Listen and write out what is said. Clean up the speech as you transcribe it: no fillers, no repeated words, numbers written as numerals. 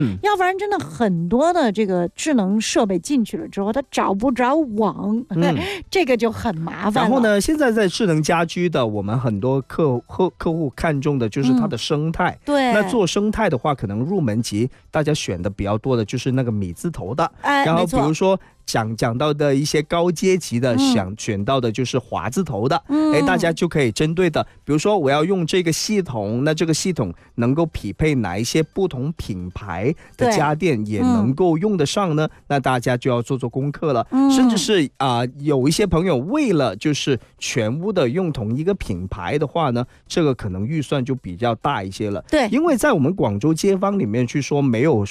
要不然真的很多的这个智能设备进去了之后，它找不着网，这个就很麻烦了。 然后呢，现在在智能家居的，我们很多客户看重的就是它的生态。 对， 那做生态的话，可能入门级大家选的比较多的就是那个米字头的，然后比如说讲到的一些高阶级的，想选到的就是华字头的，大家就可以针对的，比如说我要用这个系统，那这个系统能够匹配哪一些不同品牌的家电也能够用得上呢？那大家就要做功课了，甚至是有一些朋友为了就是全屋的用同一个品牌的话呢，这个可能预算就比较大一些了。 对， 因为在我们广州街坊里面去说没有